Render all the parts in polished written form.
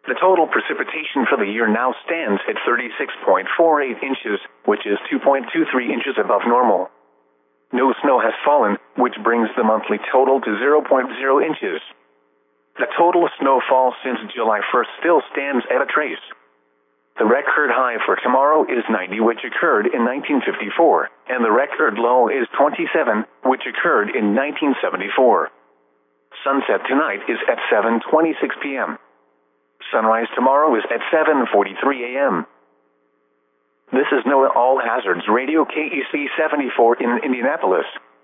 The total precipitation for the year now stands at 36.48 inches, which is 2.23 inches above normal. No snow has fallen, which brings the monthly total to 0.0 inches. The total snowfall since July 1st still stands at a trace. The record high for tomorrow is 90, which occurred in 1954, and the record low is 27, which occurred in 1974. Sunset tonight is at 7:26 p.m. Sunrise tomorrow is at 7:43 a.m. This is NOAA All Hazards Radio KEC 74 in Indianapolis.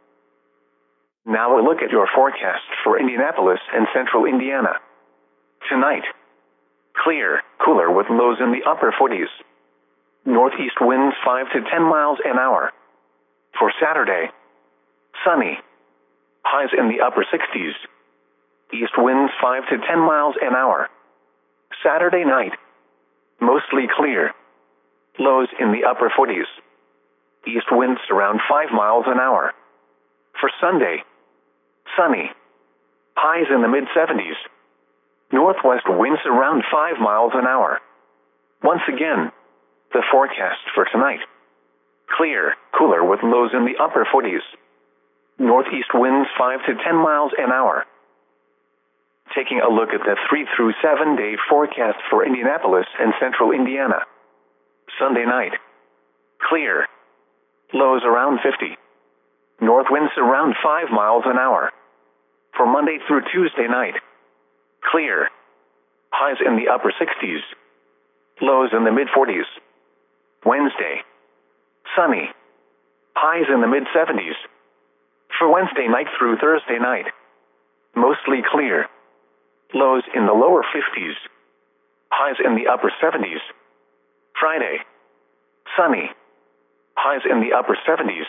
Now a look at your forecast for Indianapolis and central Indiana. Tonight, clear, cooler with lows in the upper 40s. Northeast winds 5 to 10 miles an hour. For Saturday, sunny, highs in the upper 60s. East winds 5 to 10 miles an hour. Saturday night, mostly clear, lows in the upper 40s. East winds around 5 miles an hour. For Sunday, sunny, highs in the mid-70s. Northwest winds around 5 miles an hour. Once again, the forecast for tonight. Clear, cooler with lows in the upper 40s. Northeast winds 5 to 10 miles an hour. Taking a look at the 3 through 7 day forecast for Indianapolis and central Indiana. Sunday night, clear, lows around 50. North winds around 5 miles an hour. For Monday through Tuesday night, clear, highs in the upper 60s, lows in the mid-40s. Wednesday, sunny, highs in the mid-70s. For Wednesday night through Thursday night, mostly clear, lows in the lower 50s, highs in the upper 70s. Friday, sunny, highs in the upper 70s.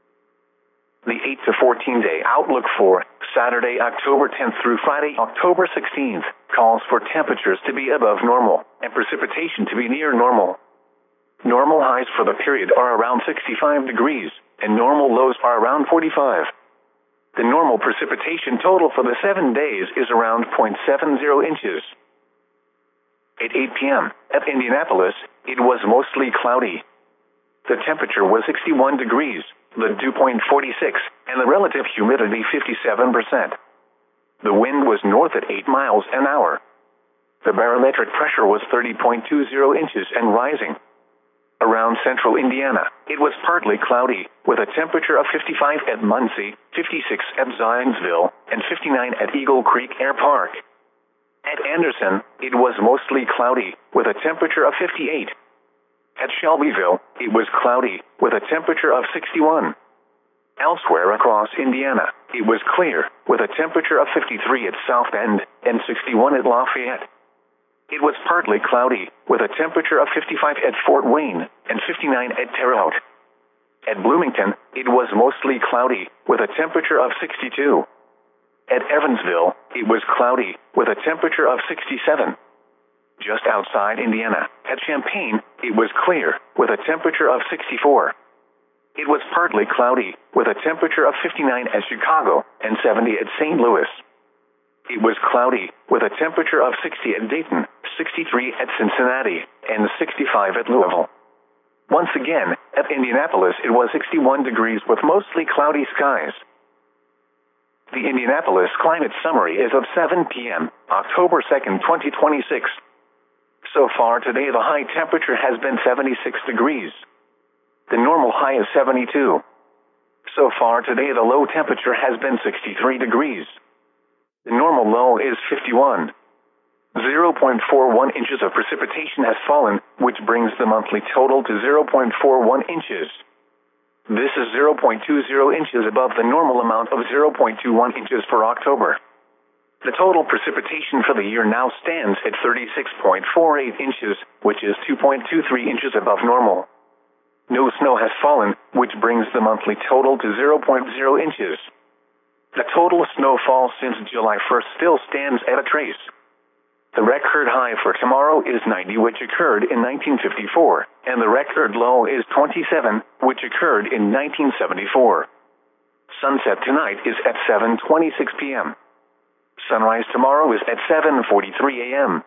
The 8 to 14 day outlook for Saturday, October 10th through Friday, October 16th, calls for temperatures to be above normal and precipitation to be near normal. Normal highs for the period are around 65 degrees, and normal lows are around 45. The normal precipitation total for the 7 days is around 0.70 inches. At 8 p.m. at Indianapolis, it was mostly cloudy. The temperature was 61 degrees, the dew point 46, and the relative humidity 57%. The wind was north at 8 miles an hour. The barometric pressure was 30.20 inches and rising. Around central Indiana, it was partly cloudy, with a temperature of 55 at Muncie, 56 at Zionsville, and 59 at Eagle Creek Air Park. At Anderson, it was mostly cloudy, with a temperature of 58. At Shelbyville, it was cloudy, with a temperature of 61. Elsewhere across Indiana, it was clear, with a temperature of 53 at South Bend and 61 at Lafayette. It was partly cloudy, with a temperature of 55 at Fort Wayne and 59 at Terre Haute. At Bloomington, it was mostly cloudy, with a temperature of 62. At Evansville, it was cloudy, with a temperature of 67. Just outside Indiana, at Champaign, it was clear, with a temperature of 64. It was partly cloudy, with a temperature of 59 at Chicago and 70 at St. Louis. It was cloudy, with a temperature of 60 at Dayton, 63 at Cincinnati, and 65 at Louisville. Once again, at Indianapolis it was 61 degrees with mostly cloudy skies. The Indianapolis Climate Summary is of 7 p.m., October 2nd, 2026. So far today the high temperature has been 76 degrees. The normal high is 72. So far today the low temperature has been 63 degrees. The normal low is 51. 0.41 inches of precipitation has fallen, which brings the monthly total to 0.41 inches. This is 0.20 inches above the normal amount of 0.21 inches for October. The total precipitation for the year now stands at 36.48 inches, which is 2.23 inches above normal. No snow has fallen, which brings the monthly total to 0.0 inches. The total snowfall since July 1st still stands at a trace. The record high for tomorrow is 90, which occurred in 1954, and the record low is 27, which occurred in 1974. Sunset tonight is at 7:26 p.m. Sunrise tomorrow is at 7:43 a.m.